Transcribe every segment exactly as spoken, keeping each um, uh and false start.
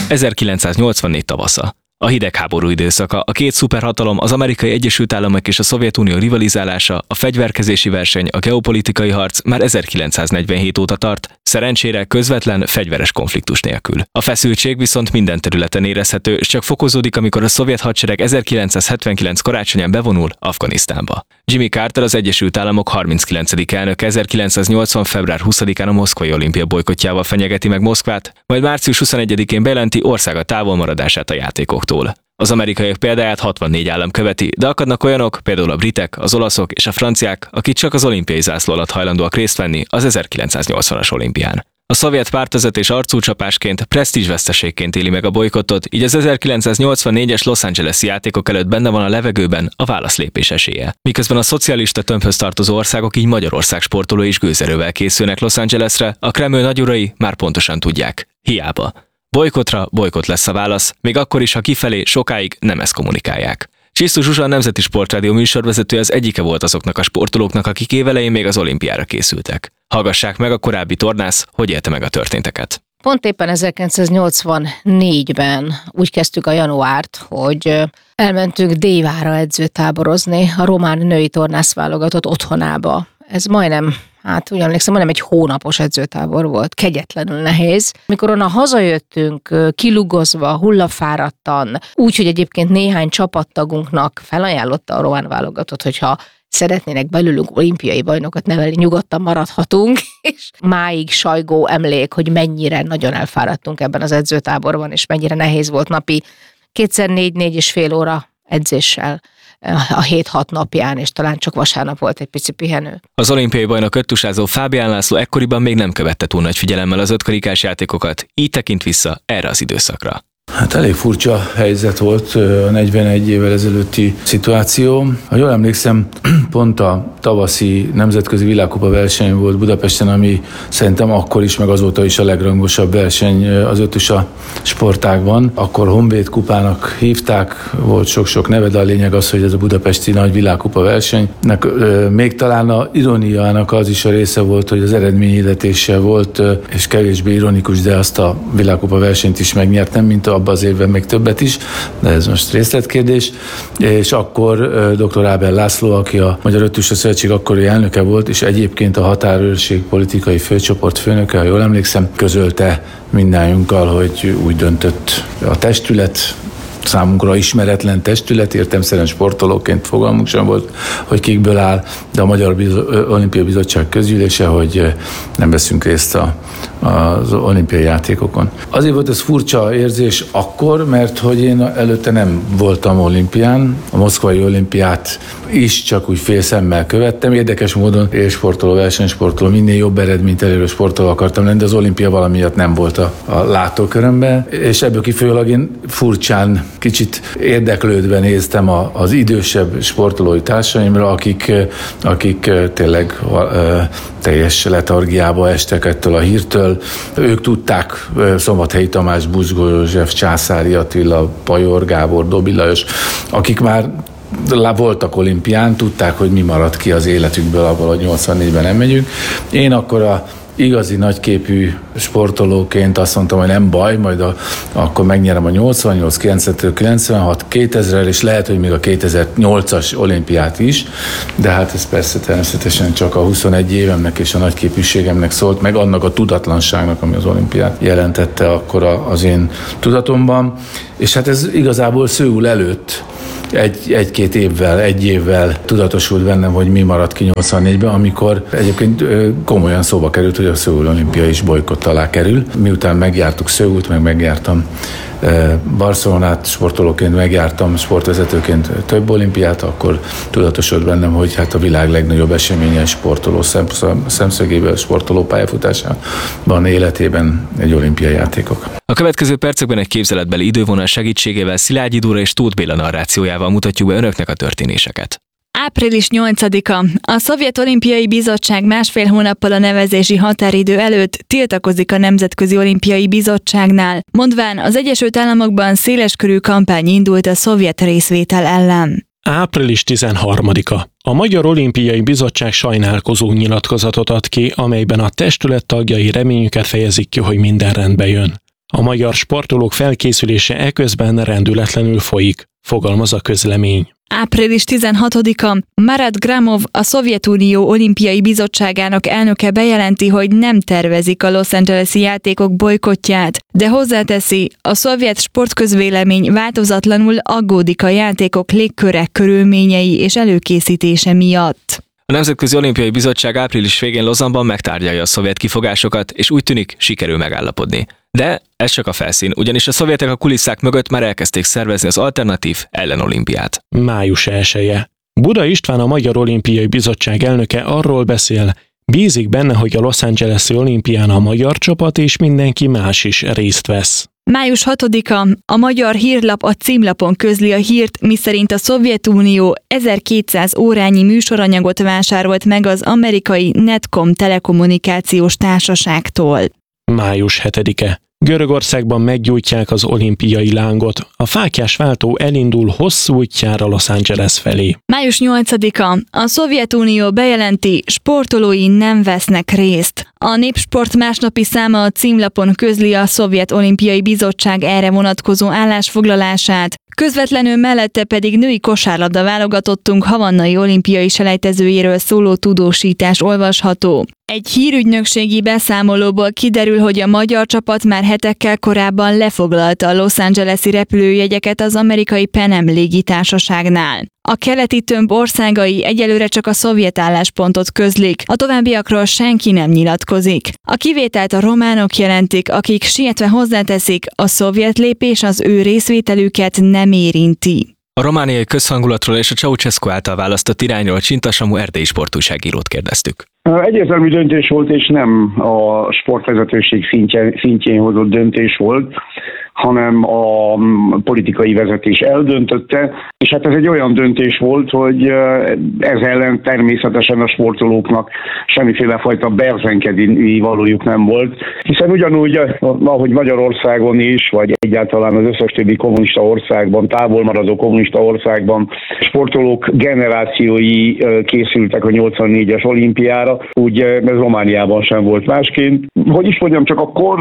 ezerkilencszáznyolcvannégy tavasza. A hidegháború időszaka, a két szuperhatalom, az Amerikai Egyesült Államok és a Szovjetunió rivalizálása, a fegyverkezési verseny, a geopolitikai harc már ezerkilencszáznegyvenhét óta tart, szerencsére közvetlen fegyveres konfliktus nélkül. A feszültség viszont minden területen érezhető, és csak fokozódik, amikor a szovjet hadsereg ezerkilencszázhetvenkilenc karácsonyán bevonul Afganisztánba. Jimmy Carter, az Egyesült Államok harminckilencedik elnöke ezerkilencszáznyolcvan február huszadikán a moszkvai olimpia bojkottjával fenyegeti meg Moszkvát, majd március huszonegyedikén bejelenti országa távolmaradását a játékoktól. Az amerikaiak példáját hatvannégy állam követi, de akadnak olyanok, például a britek, az olaszok és a franciák, akik csak az olimpiai zászló alatt hajlandóak részt venni az ezerkilencszáznyolcvanas olimpián. A szovjet pártvezetés arcúcsapásként, presztízsveszteségként éli meg a bolykottot, így az ezerkilencszáznyolcvannégyes Los Angeles-i játékok előtt benne van a levegőben a válaszlépés esélye. Miközben a szocialista tömbhöz tartozó országok, így Magyarország sportolói is gőzerővel készülnek Los Angelesre, a Kreml nagyurai már pontosan tudják. Hiába. Bolykottra bolykott lesz a válasz, még akkor is, ha kifelé sokáig nem ezt kommunikálják. Csisztus Zsuzsa, a Nemzeti Sportrádió műsorvezető az egyike volt azoknak a sportolóknak, akik évelején még az olimpiára készültek. Hallgassák meg a korábbi tornász, hogy élte meg a történteket. Pont éppen ezerkilencszáznyolcvannégyben úgy kezdtük a januárt, hogy elmentünk Dévára edzőtáborozni a román női tornászválogatott otthonába. Ez majdnem, hát úgy emlékszem, majdnem egy hónapos edzőtábor volt, kegyetlenül nehéz. Mikor onnan hazajöttünk, kilugozva, hullafáradtan, úgy, hogy egyébként néhány csapattagunknak felajánlotta a román válogatott, hogyha szeretnének belőlünk olimpiai bajnokot nevelni, nyugodtan maradhatunk, és máig sajgó emlék, hogy mennyire nagyon elfáradtunk ebben az edzőtáborban, és mennyire nehéz volt napi kétszer négy-négy és fél óra edzéssel a hét-hat napján, és talán csak vasárnap volt egy pici pihenő. Az olimpiai bajnok öttusázó Fábián László ekkoriban még nem követte túl nagy figyelemmel az ötkarikás játékokat, így tekint vissza erre az időszakra. Hát elég furcsa helyzet volt a negyvenegy évvel ezelőtti szituáció. Ha jól emlékszem, pont a tavaszi nemzetközi világkupa verseny volt Budapesten, ami szerintem akkor is, meg azóta is a legrangosabb verseny az öttusa sportágban. Akkor Honvéd kupának hívták, volt sok-sok neve, de a lényeg az, hogy ez a budapesti nagy világkupa versenynek még talán a ironiának az is a része volt, hogy az eredményhirdetése volt, és kevésbé ironikus, de azt a világkupa versenyt is megnyertem, mint a abban az évben még többet is, de ez most részletkérdés. És akkor dr. Ábel László, aki a Magyar Öttusa Szövetség akkori elnöke volt, és egyébként a határőrség politikai főcsoport főnöke, ha jól emlékszem, közölte mindnyájunkkal, hogy úgy döntött a testület, számunkra ismeretlen testület, értelemszerűen sportolóként fogalmunk sem volt, hogy kikből áll, de a Magyar Bizo- Olimpiai Bizottság közgyűlése, hogy nem veszünk részt a, az olimpiai játékokon. Azért volt ez furcsa érzés akkor, mert hogy én előtte nem voltam olimpián, a moszkvai olimpiát is csak úgy fél szemmel követtem. Érdekes módon élsportoló, versenysportoló, minél jobb eredményt elérő sportoló akartam lenni, de az olimpia valamiatt nem volt a, a látókörömben, és ebből kifolyólag én furcsán, kicsit érdeklődve néztem a, az idősebb sportolói társaimra, akik, akik tényleg ö, teljes letargiába estek ettől a hírtől. Ők tudták, Szombathelyi Tamás, Buzgó József, Császári Attila, Pajor Gábor, Dobi Lajos, akik már voltak olimpián, tudták, hogy mi maradt ki az életükből, abból, hogy nyolcvannégyben nem megyünk. Én akkor a igazi nagyképű sportolóként azt mondtam, hogy nem baj, majd a, akkor megnyerem a nyolcvannyolc, kilencvenöt, kilencvenhat, kétezer, és lehet, hogy még a kétezer-nyolcas olimpiát is, de hát ez persze természetesen csak a huszonegy évemnek és a nagyképűségemnek szólt, meg annak a tudatlanságnak, ami az olimpiát jelentette akkor az én tudatomban, és hát ez igazából Szöul előtt Egy, egy-két évvel, egy évvel tudatosult bennem, hogy mi maradt ki nyolcvannégyben, amikor egyébként komolyan szóba került, hogy a Szöul olimpia is bolykott alá kerül. Miután megjártuk Szöult, meg megjártam Barcelonát, sportolóként megjártam, sportvezetőként több olimpiát, akkor tudatosult bennem, hogy hát a világ legnagyobb eseménye sportoló szemszögéből, sportoló pályafutásában, életében egy olimpiai játékok. A következő percekben egy képzeletbeli idővonal segítségével Szilágyi Dóra és Tóth Béla narrációjával mutatjuk be önöknek a történéseket. április nyolcadika. A Szovjet Olimpiai Bizottság másfél hónappal a nevezési határidő előtt tiltakozik a Nemzetközi Olimpiai Bizottságnál, mondván az Egyesült Államokban széleskörű kampány indult a szovjet részvétel ellen. április tizenharmadika. A Magyar Olimpiai Bizottság sajnálkozó nyilatkozatot ad ki, amelyben a testület tagjai reményüket fejezik ki, hogy minden rendbe jön. A magyar sportolók felkészülése eközben rendületlenül folyik, fogalmaz a közlemény. április tizenhatodika Marat Gramov, a Szovjetunió Olimpiai Bizottságának elnöke bejelenti, hogy nem tervezik a Los Angeles-i játékok bojkottját, de hozzáteszi, a szovjet sportközvélemény változatlanul aggódik a játékok légköre, körülményei és előkészítése miatt. A Nemzetközi Olimpiai Bizottság április végén Lausanne-ban megtárgyalja a szovjet kifogásokat, és úgy tűnik, sikerül megállapodni. De ez csak a felszín, ugyanis a szovjetek a kulisszák mögött már elkezdték szervezni az alternatív ellenolimpiát. május elseje. Buda István, a Magyar Olimpiai Bizottság elnöke arról beszél, bízik benne, hogy a Los Angeles-i olimpián a magyar csapat és mindenki más is részt vesz. május hatodika a Magyar Hírlap a címlapon közli a hírt, miszerint a Szovjetunió ezerkétszáz órányi műsoranyagot vásárolt meg az amerikai Netcom telekommunikációs társaságtól. május hetedike. Görögországban meggyújtják az olimpiai lángot. A fáklyás váltó elindul hosszú útjára Los Angeles felé. május nyolcadika a Szovjetunió bejelenti, sportolói nem vesznek részt. A Népsport másnapi száma a címlapon közli a Szovjet Olimpiai Bizottság erre vonatkozó állásfoglalását, közvetlenül mellette pedig női kosárlabda válogatottunk havannai olimpiai selejtezőjéről szóló tudósítás olvasható. Egy hírügynökségi beszámolóból kiderül, hogy a magyar csapat már hetekkel korábban lefoglalta a Los Angeles-i repülőjegyeket az amerikai Pan Am légitársaságnál. A keleti tömb országai egyelőre csak a szovjet álláspontot közlik, a továbbiakról senki nem nyilatkozik. A kivételt a románok jelentik, akik sietve hozzáteszik, a szovjet lépés az ő részvételüket nem érinti. A romániai közhangulatról és a Ceausescu által választott irányról Csinta Samu erdélyi sportújságírót kérdeztük. Egyértelmű döntés volt, és nem a sportvezetőség szintjén, szintjén hozott döntés volt, hanem a politikai vezetés eldöntötte, és hát ez egy olyan döntés volt, hogy ez ellen természetesen a sportolóknak semmiféle fajta berzenkedni valójuk nem volt, hiszen ugyanúgy, ahogy Magyarországon is, vagy egyáltalán az összes többi kommunista országban, távol maradó kommunista országban sportolók generációi készültek a nyolcvannégyes olimpiára, úgy ez Romániában sem volt másként. Hogy is mondjam, csak a kor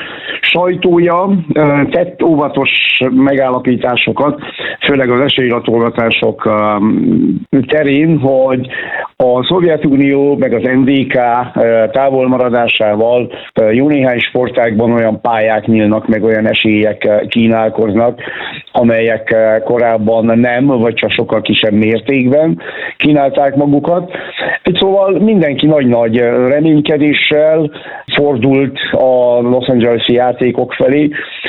sajtója tett óvatos megállapításokat, főleg az esélylatolgatások terén, hogy a Szovjetunió meg az en dé ká távolmaradásával jó néhány sportágban olyan pályák nyílnak, meg olyan esélyek kínálkoznak, amelyek korábban nem, vagy csak sokkal kisebb mértékben kínálták magukat. Szóval mindenki nagy-nagy reménykedéssel fordult a Los Angeles-i játékok felé,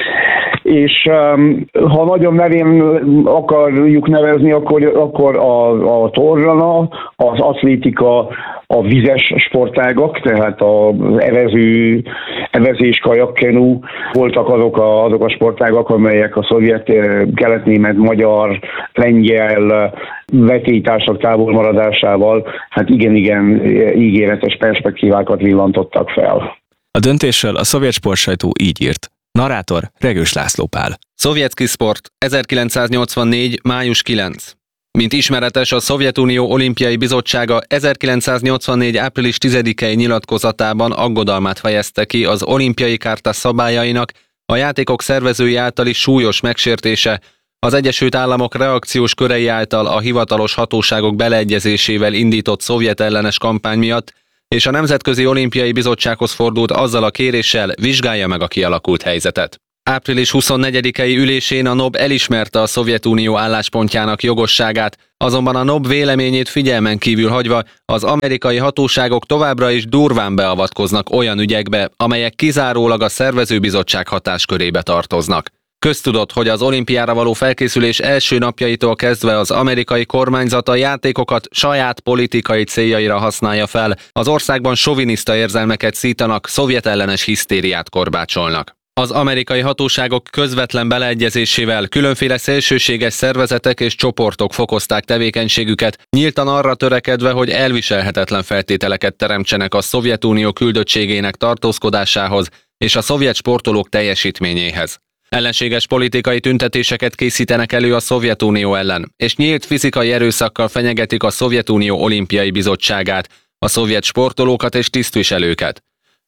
és um, ha nagyon nevén akarjuk nevezni, akkor, akkor a, a torna, az atlétika, a vizes sportágak, tehát az evező, evezés, kajakkenu voltak azok a, azok a sportágak, amelyek a szovjet, kelet-német, magyar, lengyel vetélytársak távolmaradásával hát igen-igen ígéretes perspektívákat villantottak fel. A döntésről a szovjet sportsajtó így írt. Narrátor Regős László Pál. Szovjetszki Sport, ezerkilencszáznyolcvannégy. május kilencedike. Mint ismeretes, a Szovjetunió Olimpiai Bizottsága ezerkilencszáznyolcvannégy. április tizedikei nyilatkozatában aggodalmát fejezte ki az olimpiai kárta szabályainak, a játékok szervezői általi súlyos megsértése, az Egyesült Államok reakciós körei által a hivatalos hatóságok beleegyezésével indított szovjet ellenes kampány miatt, és a Nemzetközi Olimpiai Bizottsághoz fordult azzal a kéréssel, vizsgálja meg a kialakult helyzetet. április huszonnegyedikei ülésén a NOB elismerte a Szovjetunió álláspontjának jogosságát, azonban a NOB véleményét figyelmen kívül hagyva az amerikai hatóságok továbbra is durván beavatkoznak olyan ügyekbe, amelyek kizárólag a szervezőbizottság hatáskörébe tartoznak. Köztudott, hogy az olimpiára való felkészülés első napjaitól kezdve az amerikai kormányzat a játékokat saját politikai céljaira használja fel, az országban soviniszta érzelmeket szítanak, szovjetellenes hisztériát korbácsolnak. Az amerikai hatóságok közvetlen beleegyezésével különféle szélsőséges szervezetek és csoportok fokozták tevékenységüket, nyíltan arra törekedve, hogy elviselhetetlen feltételeket teremtsenek a Szovjetunió küldöttségének tartózkodásához és a szovjet sportolók teljesítményéhez. Ellenséges politikai tüntetéseket készítenek elő a Szovjetunió ellen, és nyílt fizikai erőszakkal fenyegetik a Szovjetunió Olimpiai Bizottságát, a szovjet sportolókat és tisztviselőket.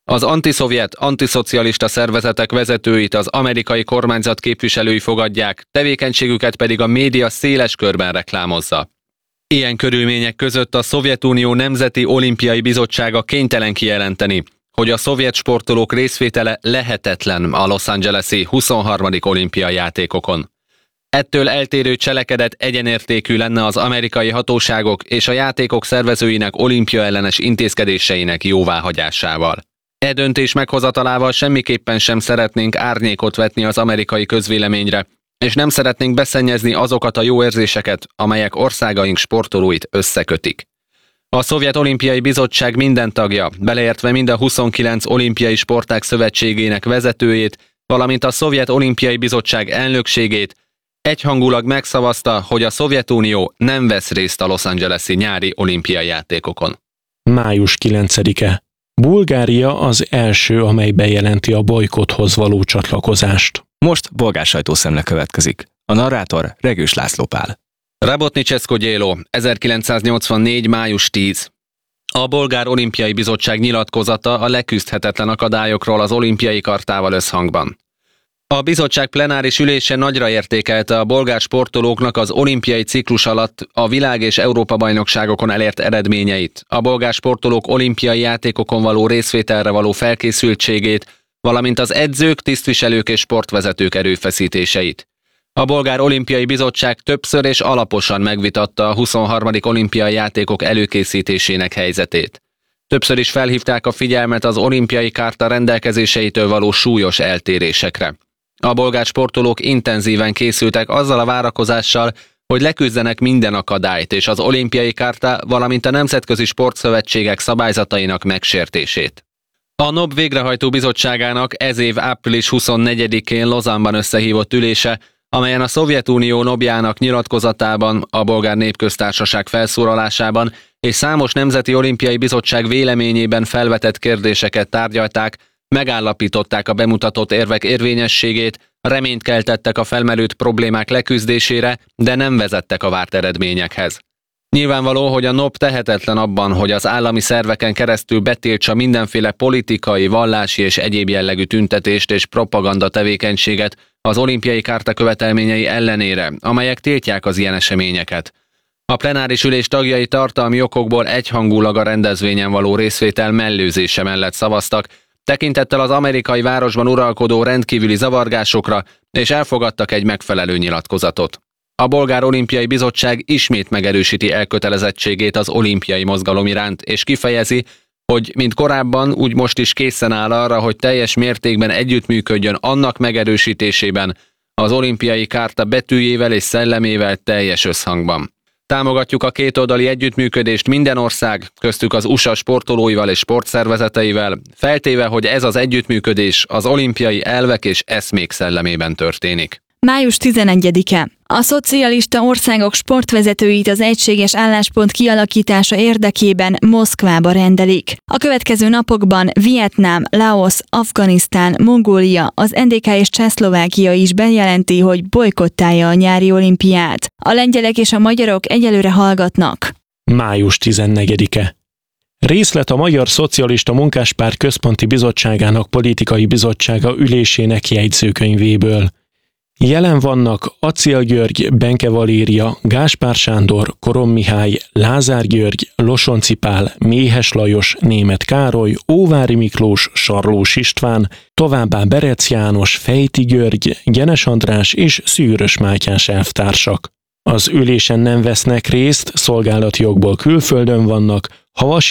Az antiszovjet, antiszocialista szervezetek vezetőit az amerikai kormányzat képviselői fogadják, tevékenységüket pedig a média széles körben reklámozza. Ilyen körülmények között a Szovjetunió Nemzeti Olimpiai Bizottsága kénytelen kijelenteni, hogy a szovjet sportolók részvétele lehetetlen a Los Angeles-i huszonharmadik olimpiai játékokon. Ettől eltérő cselekedet egyenértékű lenne az amerikai hatóságok és a játékok szervezőinek olimpiaellenes intézkedéseinek jóváhagyásával. E döntés meghozatalával semmiképpen sem szeretnénk árnyékot vetni az amerikai közvéleményre, és nem szeretnénk beszennyezni azokat a jó érzéseket, amelyek országaink sportolóit összekötik. A Szovjet Olimpiai Bizottság minden tagja, beleértve mind a huszonkilenc olimpiai sportág szövetségének vezetőjét, valamint a Szovjet Olimpiai Bizottság elnökségét egyhangulag megszavazta, hogy a Szovjetunió nem vesz részt a Los Angeles-i nyári olimpiai játékokon. május kilencedike. Bulgária az első, amely bejelenti a bojkotthoz való csatlakozást. Most bolgár sajtószemle következik. A narrátor Regős László Pál. Rabotnicescu Gyélo, ezerkilencszáznyolcvannégy. május tíz. A Bolgár Olimpiai Bizottság nyilatkozata a leküzdhetetlen akadályokról az olimpiai kartával összhangban. A bizottság plenáris ülése nagyra értékelte a bolgár sportolóknak az olimpiai ciklus alatt a világ- és Európa-bajnokságokon elért eredményeit, a bolgár sportolók olimpiai játékokon való részvételre való felkészültségét, valamint az edzők, tisztviselők és sportvezetők erőfeszítéseit. A Bolgár Olimpiai Bizottság többször és alaposan megvitatta a huszonharmadik olimpiai játékok előkészítésének helyzetét. Többször is felhívták a figyelmet az olimpiai kárta rendelkezéseitől való súlyos eltérésekre. A bolgár sportolók intenzíven készültek azzal a várakozással, hogy leküzdenek minden akadályt és az olimpiai kárta, valamint a nemzetközi sportszövetségek szabályzatainak megsértését. A en o bé végrehajtó bizottságának ez év április huszonnegyedikén Lausanne-ban összehívott ülése, amelyen a Szovjetunió en o bé-jának nyilatkozatában, a Bolgár Népköztársaság felszólalásában és számos nemzeti olimpiai bizottság véleményében felvetett kérdéseket tárgyalták, megállapították a bemutatott érvek érvényességét, reményt keltettek a felmerült problémák leküzdésére, de nem vezettek a várt eredményekhez. Nyilvánvaló, hogy a en o bé tehetetlen abban, hogy az állami szerveken keresztül betiltsa mindenféle politikai, vallási és egyéb jellegű tüntetést és propaganda tevékenységet az olimpiai kárta követelményei ellenére, amelyek tiltják az ilyen eseményeket. A plenáris ülés tagjai tartalmi okokból egyhangulag a rendezvényen való részvétel mellőzése mellett szavaztak, tekintettel az amerikai városban uralkodó rendkívüli zavargásokra, és elfogadtak egy megfelelő nyilatkozatot. A Bolgár Olimpiai Bizottság ismét megerősíti elkötelezettségét az olimpiai mozgalom iránt, és kifejezi, hogy mint korábban, úgy most is készen áll arra, hogy teljes mértékben együttműködjön annak megerősítésében, az olimpiai kárta betűjével és szellemével teljes összhangban. Támogatjuk a kétoldali együttműködést minden ország, köztük az u es á sportolóival és sportszervezeteivel, feltéve, hogy ez az együttműködés az olimpiai elvek és eszmék szellemében történik. május tizenegyedike. A szocialista országok sportvezetőit az egységes álláspont kialakítása érdekében Moszkvába rendelik. A következő napokban Vietnám, Laosz, Afganisztán, Mongólia, az en dé ká és Csehszlovákia is bejelenti, hogy bojkottálja a nyári olimpiát. A lengyelek és a magyarok egyelőre hallgatnak. május tizennegyedike. Részlet a Magyar Szocialista Munkáspárt Központi Bizottságának Politikai Bizottsága ülésének jegyzőkönyvéből. Jelen vannak Acél György, Benke Valéria, Gáspár Sándor, Korom Mihály, Lázár György, Losonci Pál, Méhes Lajos, Németh Károly, Óvári Miklós, Sarlós István, továbbá Berec János, Fejti György, Gyenes András és Szűrös Mátyás elvtársak. Az ülésen nem vesznek részt, szolgálati jogból külföldön vannak Havas